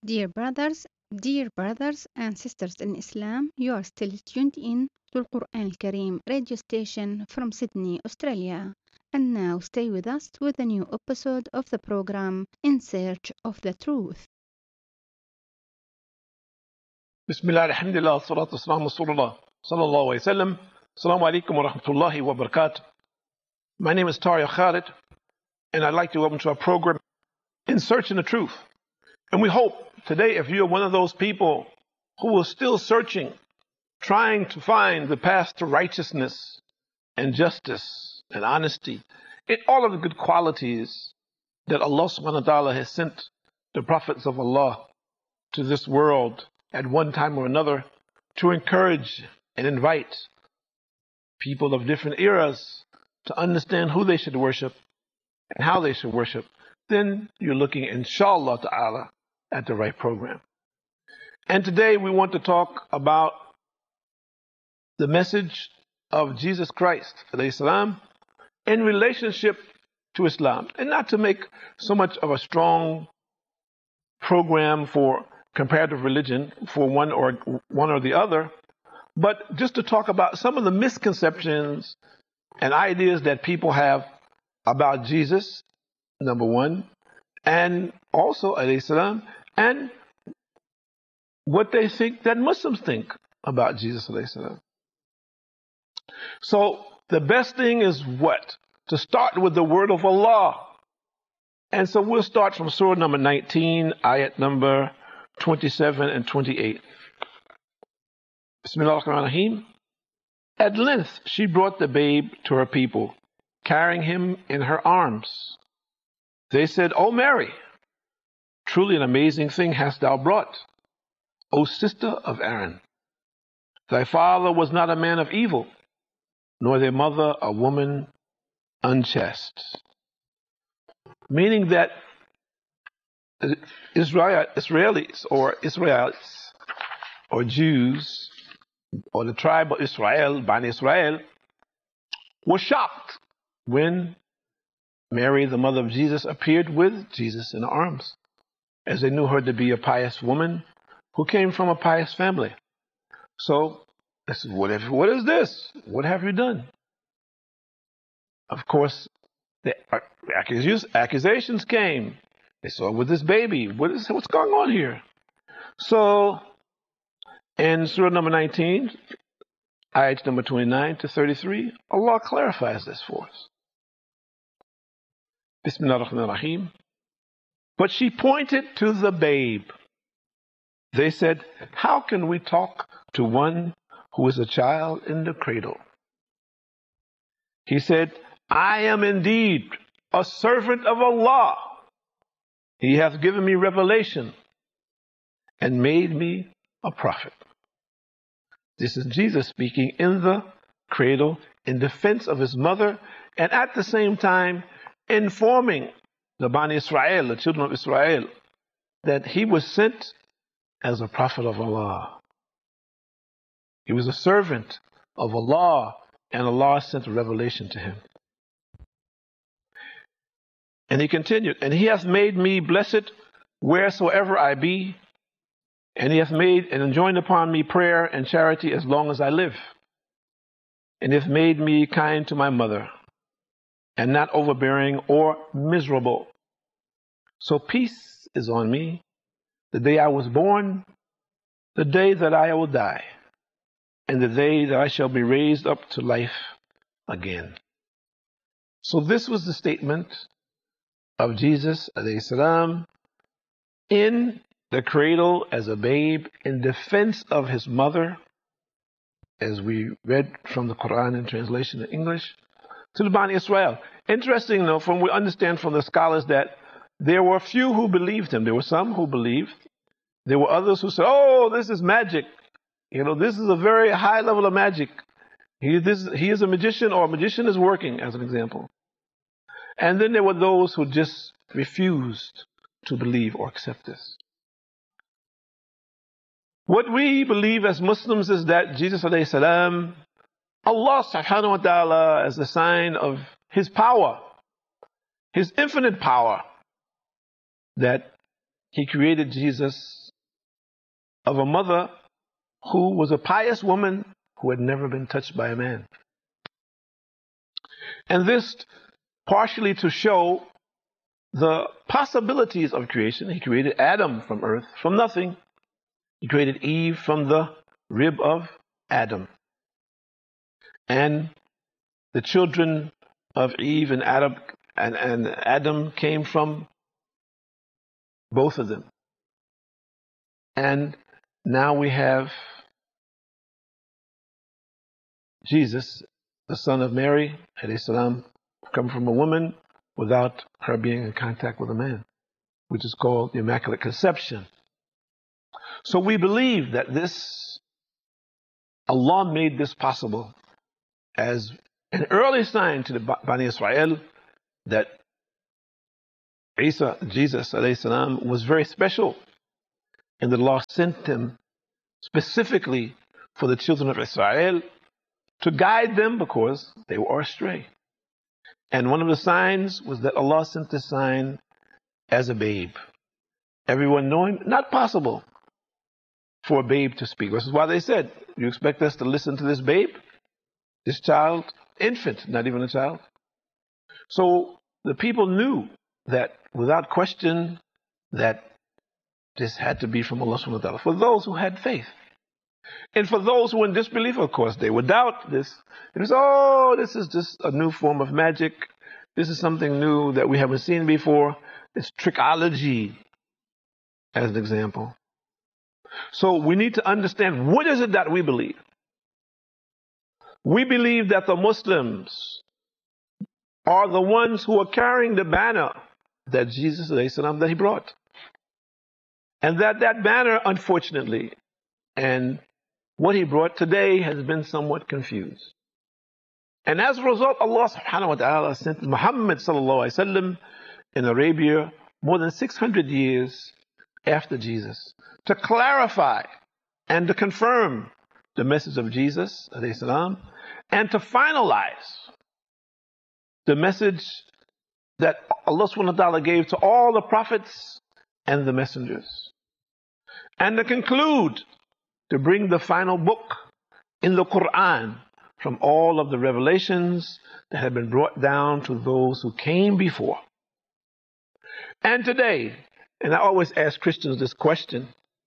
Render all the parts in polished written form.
Dear brothers and sisters in Islam, you are still tuned in to Al-Quran Al-Kareem radio station from Sydney, Australia. And now stay with us with a new episode of the program In Search of the Truth. Bismillah, alhamdulillah, salatu wassalamu rasulullah, sallallahu alayhi wa sallam. Assalamu alaikum wa rahmatullahi wa barakatuh. My name is Tariq Khalid, and I'd like to welcome to our program, In Search of the Truth. And we hope today, if you're one of those people who are still searching, trying to find the path to righteousness and justice and honesty, and all of the good qualities that Allah subhanahu wa ta'ala has sent the prophets of Allah to this world at one time or another to encourage and invite people of different eras to understand who they should worship and how they should worship, then you're looking, inshallah ta'ala, at the right program. And today we want to talk about the message of Jesus Christ, alayhi salam, in relationship to Islam. And not to make so much of a strong program for comparative religion for one or the other, but just to talk about some of the misconceptions and ideas that people have about Jesus, number one, and also, alayhi salam, and what they think that Muslims think about Jesus, alayhi salam. So the best thing is what? To start with the word of Allah. And so we'll start from surah number 19, ayat number 27 and 28. Bismillah ar-Rahman ar-Rahim. At length she brought the babe to her people, carrying him in her arms. They said, O Mary, truly an amazing thing hast thou brought, O sister of Aaron. Thy father was not a man of evil, nor thy mother a woman unchaste. Meaning that Israelis or Jews or the tribe of Israel, Bani Israel, were shocked when Mary, the mother of Jesus, appeared with Jesus in her arms, as they knew her to be a pious woman who came from a pious family. So they said, what is this? What have you done? Of course, the accusations came. They saw with this baby. What's going on here? So in surah number 19, ayat number 29 to 33, Allah clarifies this for us. Bismillah ar-Rahman ar-Rahim. But she pointed to the babe. They said, how can we talk to one who is a child in the cradle? He said, I am indeed a servant of Allah. He hath given me revelation and made me a prophet. This is Jesus speaking in the cradle in defense of his mother, and at the same time informing the Bani Israel, the children of Israel, that he was sent as a prophet of Allah. He was a servant of Allah, and Allah sent a revelation to him. And he continued, and he hath made me blessed wheresoever I be, and he hath made and enjoined upon me prayer and charity as long as I live, and hath made me kind to my mother, and not overbearing or miserable. So peace is on me the day I was born, the day that I will die, and the day that I shall be raised up to life again. So this was the statement of Jesus alayhi salam in the cradle as a babe in defense of his mother, as we read from the Quran in translation in English, to the Bani Israel. Interesting, though, we understand from the scholars that there were few who believed him. There were some who believed. There were others who said, oh, this is magic. This is a very high level of magic. He is a magician, or a magician is working, as an example. And then there were those who just refused to believe or accept this. What we believe as Muslims is that Jesus alayhi salam, Allah subhanahu wa ta'ala, as a sign of his power, his infinite power, that He created Jesus of a mother who was a pious woman who had never been touched by a man. And this partially to show the possibilities of creation. He created Adam from earth, from nothing. He created Eve from the rib of Adam. And the children of Eve and Adam came from both of them. And now we have Jesus, the son of Mary, alayhi salam, come from a woman without her being in contact with a man, which is called the Immaculate Conception. So we believe that Allah made this possible as an early sign to the Bani Israel that Jesus alayhi salam, was very special, and that Allah sent him specifically for the children of Israel to guide them because they were astray. And one of the signs was that Allah sent this sign as a babe. Everyone knowing, not possible for a babe to speak. This is why they said, you expect us to listen to this babe? This child, infant, not even a child. So the people knew that without question that this had to be from Allah subhanahu wa ta'ala. For those who had faith. And for those who were in disbelief, of course, they would doubt this. It was, this is just a new form of magic. This is something new that we haven't seen before. It's trickology, as an example. So we need to understand, what is it that we believe? We believe that the Muslims are the ones who are carrying the banner that Jesus, that he brought. And that banner, unfortunately, and what he brought today has been somewhat confused. And as a result, Allah subhanahu wa ta'ala sent Muhammad sallallahu alayhi wa sallam in Arabia more than 600 years after Jesus to clarify and to confirm the message of Jesus alayhi salam, and to finalize the message that Allah subhanahu wa ta'ala gave to all the prophets and the messengers. And to conclude, to bring the final book in the Quran from all of the revelations that have been brought down to those who came before. And today, and I always ask Christians this question,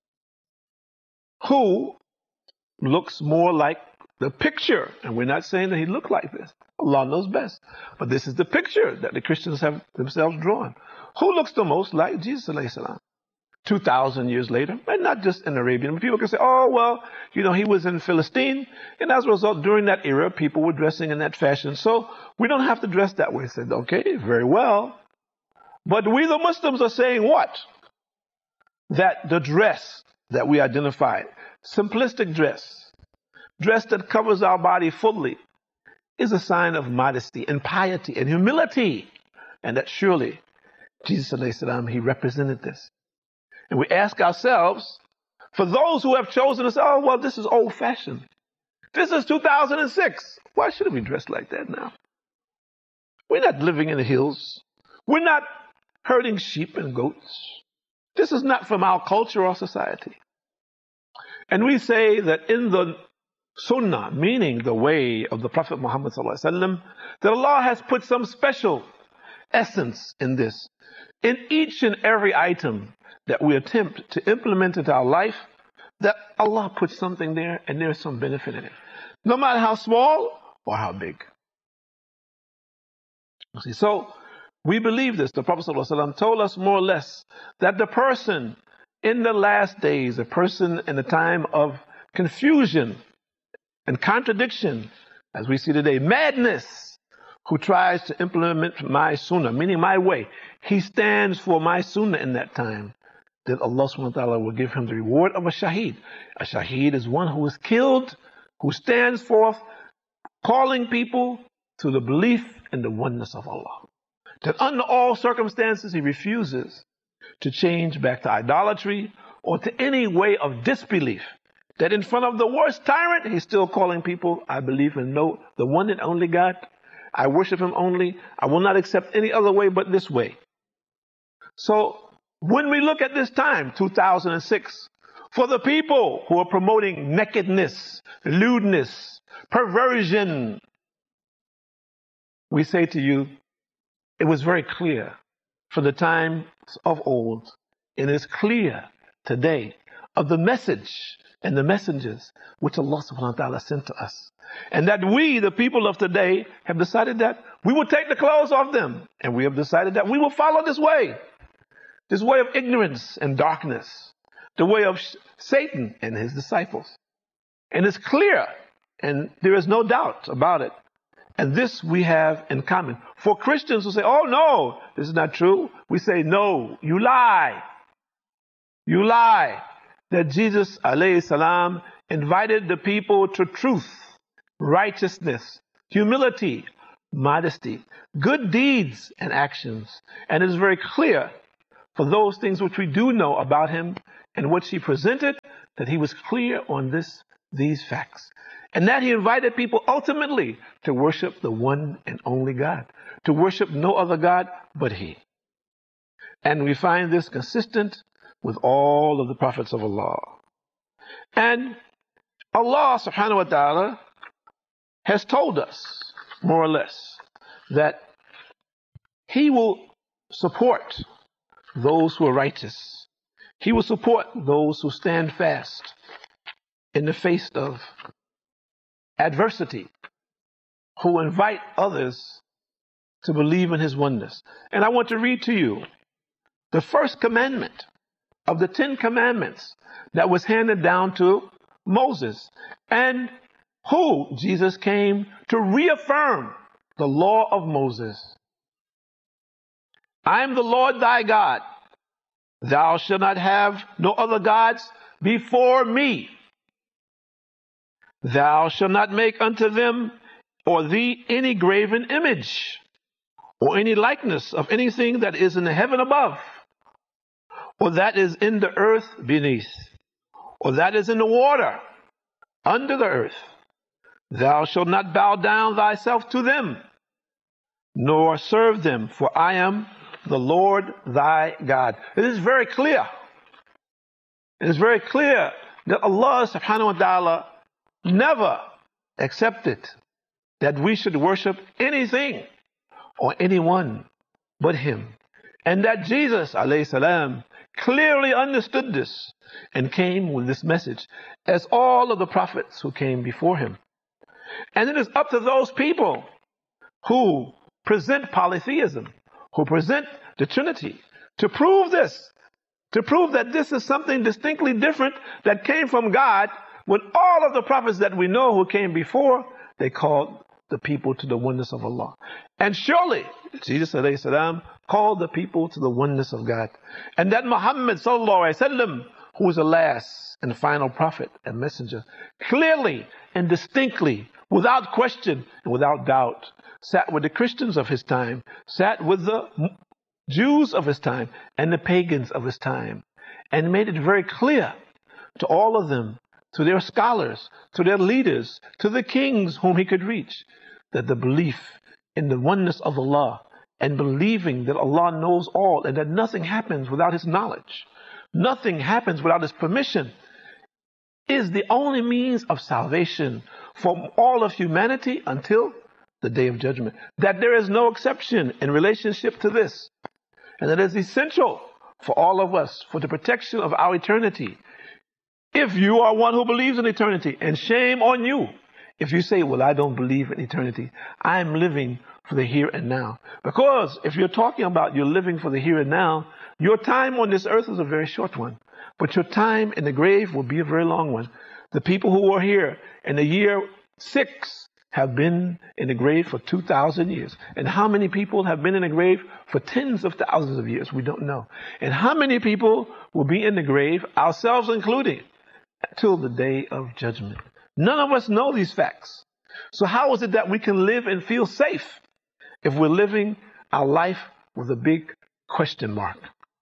who looks more like the picture? And we're not saying that he looked like this. Allah knows best. But this is the picture that the Christians have themselves drawn. Who looks the most like Jesus alayhi salam? 2,000 years later, and not just in Arabia. People can say, he was in Philistine, and as a result, during that era, people were dressing in that fashion. So we don't have to dress that way. I said, okay, very well. But we, the Muslims, are saying what? That the dress that we identified, simplistic dress that covers our body fully, is a sign of modesty and piety and humility. And that surely Jesus alayhi salam, he represented this. And we ask ourselves, for those who have chosen to say, this is old-fashioned. This is 2006. Why should we dress like that now? We're not living in the hills. We're not herding sheep and goats. This is not from our culture or society. And we say that in the Sunnah, meaning the way of the Prophet Muhammad sallallahu alaihi wasallam, that Allah has put some special essence in this. In each and every item that we attempt to implement into our life, that Allah puts something there and there's some benefit in it. No matter how small or how big. So we believe this. The Prophet ﷺ told us more or less that the person in the last days, a person in a time of confusion and contradiction, as we see today, madness, who tries to implement my sunnah, meaning my way. He stands for my sunnah in that time. That Allah subhanahu wa ta'ala will give him the reward of a shaheed. A shaheed is one who is killed, who stands forth calling people to the belief in the oneness of Allah. That under all circumstances he refuses to change back to idolatry or to any way of disbelief. That in front of the worst tyrant, he's still calling people, I believe in the one and only God. I worship him only. I will not accept any other way but this way. So When we look at this time, 2006, for the people who are promoting nakedness, lewdness, perversion, we say to you, it was very clear for the times of old, and it's clear today of the message and the messengers which Allah subhanahu wa ta'ala sent to us. And that we, the people of today, have decided that we will take the clothes off them. And we have decided that we will follow this way of ignorance and darkness, the way of Satan and his disciples. And it's clear, and there is no doubt about it. And this we have in common. For Christians who say, oh no, this is not true, we say, no, you lie. You lie. That Jesus, alayhi salam, invited the people to truth, righteousness, humility, modesty, good deeds and actions. And it is very clear for those things which we do know about him and which he presented, that he was clear on these facts. And that he invited people ultimately to worship the one and only God, to worship no other God but he. And we find this consistent with all of the prophets of Allah. And Allah subhanahu wa ta'ala has told us, more or less, that he will support those who are righteous. He will support those who stand fast in the face of adversity, who invite others to believe in his oneness. And I want to read to you the first commandment of the 10 commandments that was handed down to Moses, and who Jesus came to reaffirm the law of Moses. I am the Lord thy God. Thou shalt not have no other gods before me. Thou shalt not make unto them or thee any graven image, or any likeness of anything that is in the heaven above, or that is in the earth beneath, or that is in the water under the earth. Thou shalt not bow down thyself to them, nor serve them, for I am the Lord thy God. It is very clear. It is very clear that Allah subhanahu wa ta'ala never accepted that we should worship anything or anyone but him. And that Jesus alayhi salam clearly understood this and came with this message, as all of the prophets who came before him. And it is up to those people who present polytheism, who present the Trinity, to prove this, to prove that this is something distinctly different that came from God, when all of the prophets that we know who came before, they called the people to the oneness of Allah. And surely Jesus alayhi salam called the people to the oneness of God. And that Muhammad sallallahu alayhi wasallam, who was the last and final prophet and messenger, clearly and distinctly, without question and without doubt, sat with the Christians of his time, sat with the Jews of his time and the pagans of his time, and made it very clear to all of them, to their scholars, to their leaders, to the kings whom he could reach, that the belief in the oneness of Allah and believing that Allah knows all and that nothing happens without his knowledge, nothing happens without his permission, is the only means of salvation for all of humanity until the day of judgment. That there is no exception in relationship to this, and that it is essential for all of us for the protection of our eternity. If you are one who believes in eternity, and shame on you if you say, well, I don't believe in eternity, I am living for the here and now. Because if you're talking about you're living for the here and now, your time on this earth is a very short one, but your time in the grave will be a very long one. The people who are here in the year 6 have been in the grave for 2,000 years. And how many people have been in the grave for tens of thousands of years? We don't know. And how many people will be in the grave, ourselves including, till the day of judgment? None of us know these facts. So how is it that we can live and feel safe if we're living our life with a big question mark?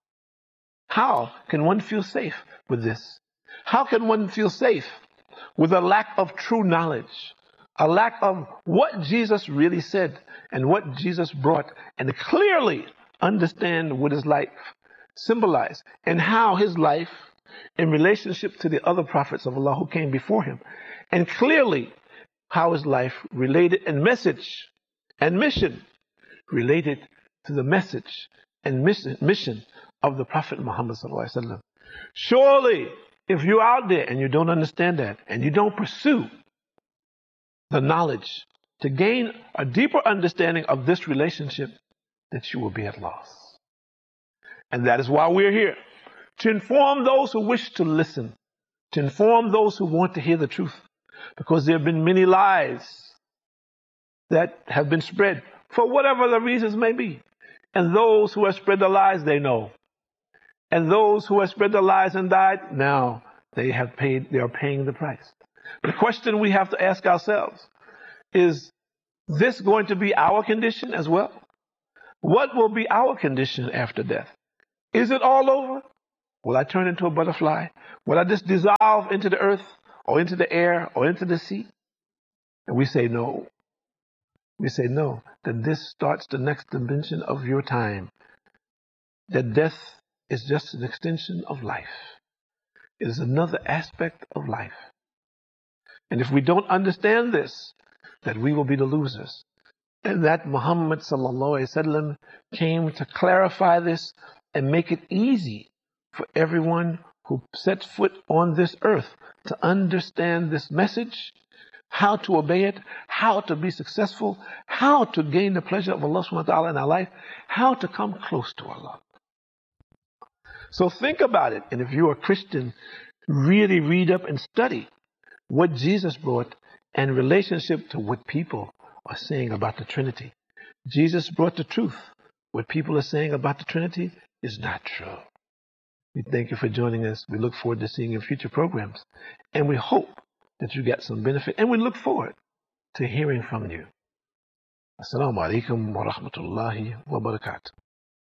How can one feel safe with this? How can one feel safe with a lack of true knowledge, a lack of what Jesus really said and what Jesus brought, and clearly understand what his life symbolize, and how his life in relationship to the other prophets of Allah who came before him, and clearly how his life related and message and mission related to the message and mission of the Prophet Muhammad sallallahu alaihi wasallam. Surely, if you're out there and you don't understand that, and you don't pursue the knowledge to gain a deeper understanding of this relationship, that you will be at loss. And that is why we're here, to inform those who wish to listen, to inform those who want to hear the truth, because there have been many lies that have been spread for whatever the reasons may be. And those who have spread the lies, they know. And those who have spread the lies and died, now they are paying the price. The question we have to ask ourselves is this going to be our condition as well? What will be our condition after death? Is it all over? Will I turn into a butterfly? Will I just dissolve into the earth or into the air or into the sea? And we say no. We say no, that this starts the next dimension of your time. That death is just an extension of life. It is another aspect of life. And if we don't understand this, that we will be the losers. And that Muhammad sallallahu alaihi wasallam came to clarify this and make it easy for everyone who sets foot on this earth to understand this message, how to obey it, how to be successful, how to gain the pleasure of Allah subhanahu wa ta'ala in our life, how to come close to Allah. So think about it. And if you're a Christian, really read up and study what Jesus brought in relationship to what people are saying about the Trinity. Jesus brought the truth. What people are saying about the Trinity is not true. We thank you for joining us. We look forward to seeing you in future programs. And we hope that you get some benefit. And we look forward to hearing from you. Assalamu alaikum wa rahmatullahi wa barakatuh.